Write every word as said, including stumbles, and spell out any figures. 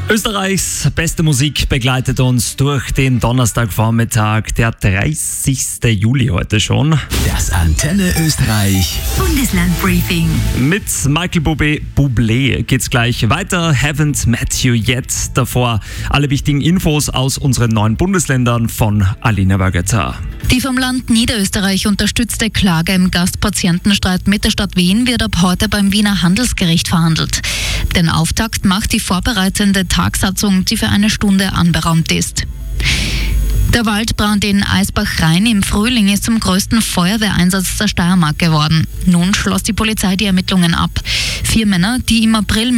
Österreichs beste Musik begleitet uns durch den Donnerstagvormittag, der dreißigsten Juli heute schon. Das Antenne Österreich Bundeslandbriefing. Mit Michael Bublé, Bublé geht's gleich weiter. Haven't met you yet. Davor alle wichtigen Infos aus unseren neuen Bundesländern von Alina Bagata. Die vom Land Niederösterreich unterstützte Klage im Gastpatientenstreit mit der Stadt Wien wird ab heute beim Wiener Handelsgericht verhandelt. Den Auftakt macht die vorbereitende Tagsatzung, die für eine Stunde anberaumt ist. Der Waldbrand in Eisbach-Rhein im Frühling ist zum größten Feuerwehreinsatz der Steiermark geworden. Nun schloss die Polizei die Ermittlungen ab. Vier Männer, die im April